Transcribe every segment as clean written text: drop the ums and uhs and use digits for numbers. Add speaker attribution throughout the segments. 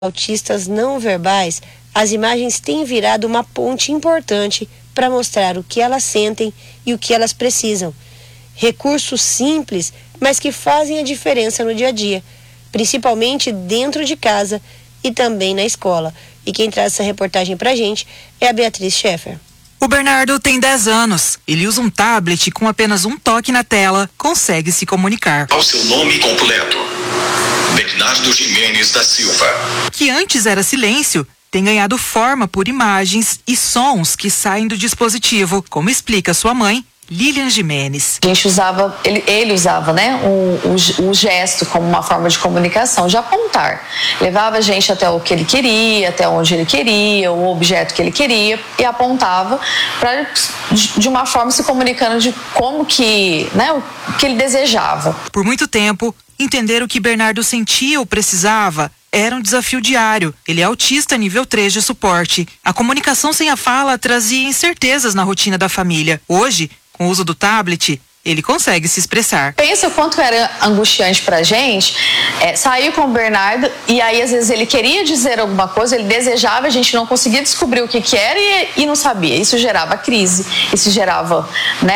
Speaker 1: autistas não verbais, as imagens têm virado uma ponte importante para mostrar o que elas sentem e o que elas precisam. Recursos simples, mas que fazem a diferença no dia a dia, principalmente dentro de casa e também na escola. E quem traz essa reportagem para a gente é a Beatriz Schaeffer.
Speaker 2: O Bernardo tem 10 anos. Ele usa um tablet com apenas um toque na tela, consegue se comunicar.
Speaker 3: Ao seu nome completo, Bernardo Jimenez da Silva.
Speaker 2: Que antes era silêncio, tem ganhado forma por imagens e sons que saem do dispositivo, como explica sua mãe, Lilian Jimenez.
Speaker 4: A gente usava, ele usava, né, o gesto como uma forma de comunicação, de apontar. Levava a gente até o que ele queria, até onde ele queria, o objeto que ele queria, e apontava para, de uma forma, se comunicando de como que, né, o que ele desejava.
Speaker 2: Por muito tempo, entender o que Bernardo sentia ou precisava era um desafio diário. Ele é autista nível 3 de suporte. A comunicação sem a fala trazia incertezas na rotina da família. Hoje, com o uso do tablet, ele consegue se expressar.
Speaker 4: Pensa o quanto era angustiante pra gente sair com o Bernardo e aí às vezes ele queria dizer alguma coisa, ele desejava, a gente não conseguia descobrir o que era e não sabia. Isso gerava crise, isso gerava, né,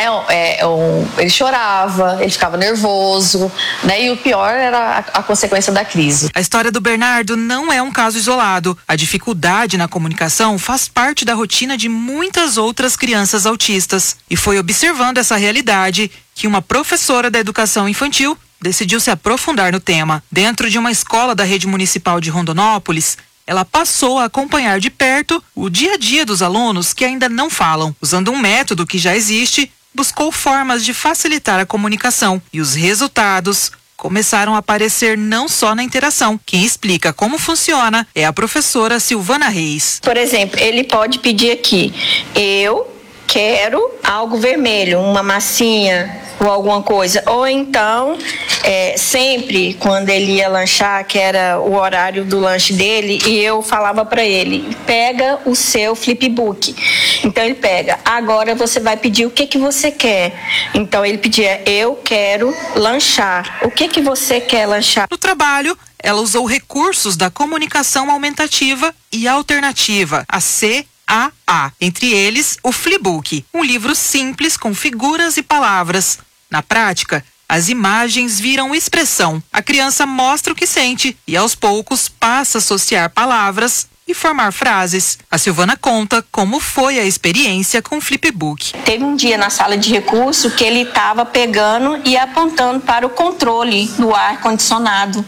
Speaker 4: ele chorava, ele ficava nervoso, né, e o pior era a consequência da crise.
Speaker 2: A história do Bernardo não é um caso isolado. A dificuldade na comunicação faz parte da rotina de muitas outras crianças autistas. E foi observando essa realidade que uma professora da educação infantil decidiu se aprofundar no tema. Dentro de uma escola da rede municipal de Rondonópolis, ela passou a acompanhar de perto o dia a dia dos alunos que ainda não falam. Usando um método que já existe, buscou formas de facilitar a comunicação e os resultados começaram a aparecer não só na interação. Quem explica como funciona é a professora Silvana Reis.
Speaker 5: Por exemplo, ele pode pedir aqui, eu quero algo vermelho, uma massinha ou alguma coisa. Ou então, sempre quando ele ia lanchar, que era o horário do lanche dele, e eu falava para ele, pega o seu flipbook. Então ele pega, agora você vai pedir o que você quer. Então ele pedia, eu quero lanchar. O que você quer lanchar?
Speaker 2: No trabalho, ela usou recursos da comunicação aumentativa e alternativa, a CAA, entre eles o Flipbook, um livro simples com figuras e palavras. Na prática, as imagens viram expressão. A criança mostra o que sente e aos poucos passa a associar palavras e formar frases. A Silvana conta como foi a experiência com o Flipbook.
Speaker 5: Teve um dia na sala de recurso que ele estava pegando e apontando para o controle do ar-condicionado,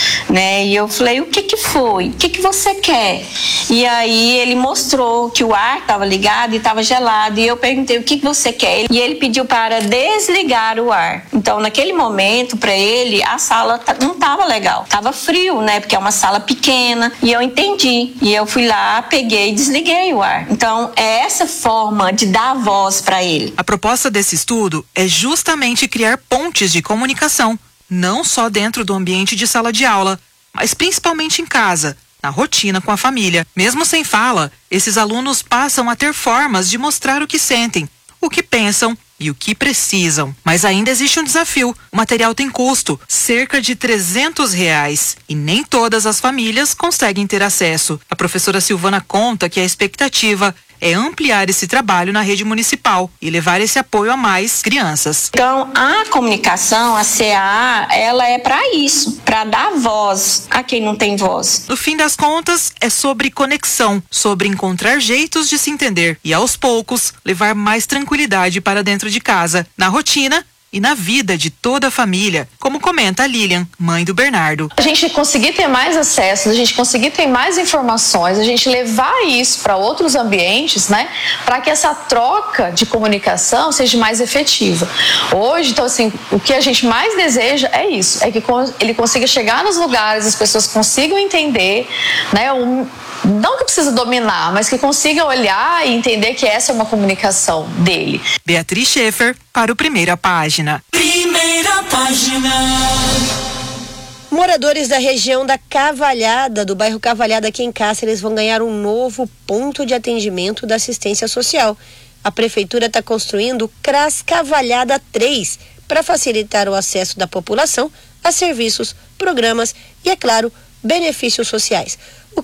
Speaker 5: né? E eu falei, o que foi? O que você quer? E aí ele mostrou que o ar estava ligado e estava gelado. E eu perguntei, o que você quer? E ele pediu para desligar o ar. Então, naquele momento, para ele, a sala não estava legal. Estava frio, né? Porque é uma sala pequena. E eu entendi. E eu fui lá, peguei e desliguei o ar. Então, é essa forma de dar voz para ele.
Speaker 2: A proposta desse estudo é justamente criar pontes de comunicação, não só dentro do ambiente de sala de aula, mas principalmente em casa, na rotina com a família. Mesmo sem fala, esses alunos passam a ter formas de mostrar o que sentem, o que pensam e o que precisam. Mas ainda existe um desafio. O material tem custo, cerca de R$300, e nem todas as famílias conseguem ter acesso. A professora Silvana conta que a expectativa é ampliar esse trabalho na rede municipal e levar esse apoio a mais crianças.
Speaker 5: Então, a comunicação, a CAA, ela é para isso, para dar voz a quem não tem voz.
Speaker 2: No fim das contas, é sobre conexão, sobre encontrar jeitos de se entender e, aos poucos, levar mais tranquilidade para dentro de casa, na rotina e na vida de toda a família, como comenta a Lilian, mãe do Bernardo.
Speaker 4: A gente conseguir ter mais acesso, a gente conseguir ter mais informações, a gente levar isso para outros ambientes, né, para que essa troca de comunicação seja mais efetiva. Hoje, então assim, o que a gente mais deseja é isso, é que ele consiga chegar nos lugares, as pessoas consigam entender, né, não que precisa dominar, mas que consiga olhar e entender que essa é uma comunicação dele.
Speaker 2: Beatriz Schaeffer para o Primeira Página.
Speaker 6: Primeira Página.
Speaker 1: Moradores da região da Cavalhada, do bairro Cavalhada aqui em Cáceres, vão ganhar um novo ponto de atendimento da assistência social. A prefeitura está construindo o CRAS Cavalhada 3 para facilitar o acesso da população a serviços, programas e, é claro, benefícios sociais.